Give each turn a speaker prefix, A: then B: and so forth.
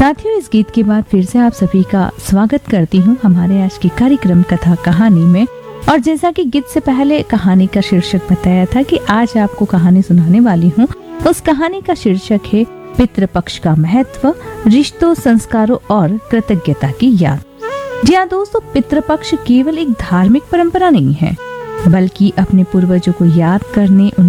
A: साथियों, इस गीत के बाद फिर से आप सभी का स्वागत करती हूँ हमारे आज के कार्यक्रम कथा कहानी में। और जैसा कि गीत से पहले कहानी का शीर्षक बताया था कि आज आपको कहानी सुनाने वाली हूँ, उस कहानी का शीर्षक है पितृपक्ष का महत्व, रिश्तों, संस्कारों और कृतज्ञता की याद। जी हाँ दोस्तों, पितृपक्ष केवल एक धार्मिक परंपरा नहीं है, बल्कि अपने पूर्वजों को याद करने,